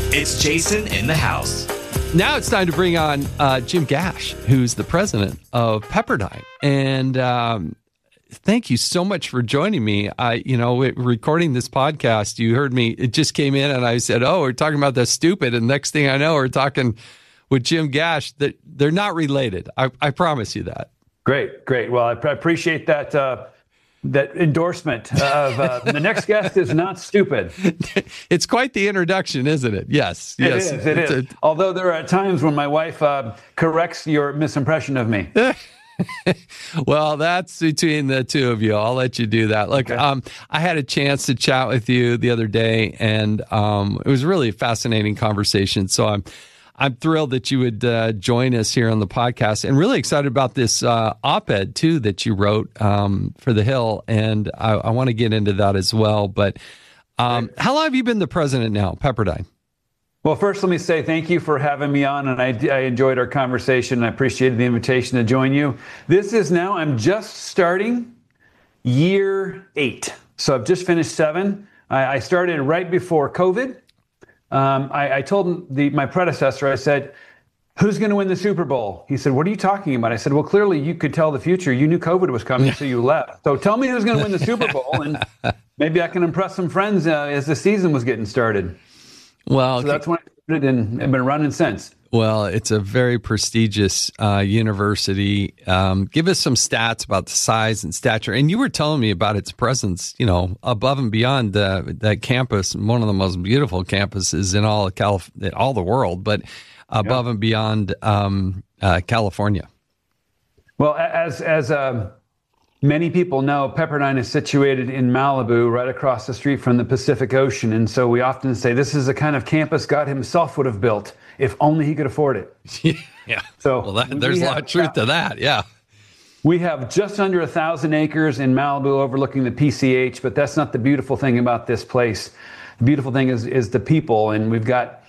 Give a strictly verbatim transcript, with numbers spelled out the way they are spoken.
It's Jason in the house. Now it's time to bring on uh, Jim Gash, who's the president of Pepperdine. And um, thank you so much for joining me. I, you know, recording this podcast, you heard me, it just came in and I said, oh, we're talking about the stupid. And next thing I know, we're talking with Jim Gash. That they're not related. I, I promise you that. Great, great. Well, I pr- appreciate that uh, that endorsement of uh, the next guest is not stupid. It's quite the introduction, isn't it? Yes, it yes. Is, it it's is. A... Although there are times when my wife uh, corrects your misimpression of me. Well, that's between the two of you. I'll let you do that. Look, okay. um, I had a chance to chat with you the other day, and um, it was really a fascinating conversation. So I'm I'm thrilled that you would uh, join us here on the podcast, and really excited about this uh, op-ed, too, that you wrote um, for The Hill, and I, I want to get into that as well. But um, right. How long have you been the president now, Pepperdine? Well, first, let me say thank you for having me on, and I, I enjoyed our conversation. I appreciated the invitation to join you. This is now, I'm just starting year eight. So I've just finished seven. I, I started right before COVID. Um, I, I told the, my predecessor, I said, who's going to win the Super Bowl? He said, what are you talking about? I said, well, clearly you could tell the future. You knew COVID was coming, so you left. So tell me who's going to win the Super Bowl, and maybe I can impress some friends uh, as the season was getting started. Well, so that's when I started, and I've been running since. Well, it's a very prestigious uh, university. Um, give us some stats about the size and stature. And you were telling me about its presence, you know, above and beyond uh, that campus, one of the most beautiful campuses in all of Calif- in all the world, but above yeah. and beyond um, uh, California. Well, as as um, many people know, Pepperdine is situated in Malibu, right across the street from the Pacific Ocean. And so we often say this is the kind of campus God himself would have built if only he could afford it. Yeah. So well, that, there's we a lot of truth to that. Yeah. We have just under a thousand acres in Malibu overlooking the P C H, but that's not the beautiful thing about this place. The beautiful thing is, is the people. And we've got